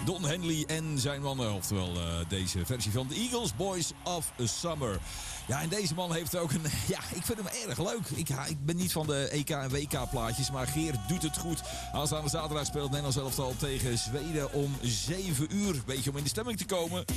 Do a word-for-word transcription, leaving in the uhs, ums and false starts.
Don Henley en zijn mannen. Oftewel uh, deze versie van The Eagles, Boys of Summer. Ja, en deze man heeft ook een... Ja, ik vind hem erg leuk. Ik, ja, ik ben niet van de E K en W K plaatjes, maar Geert doet het goed. Aanstaande zaterdag speelt Nederland zelf al tegen Zweden om zeven uur. Beetje om in de stemming te komen.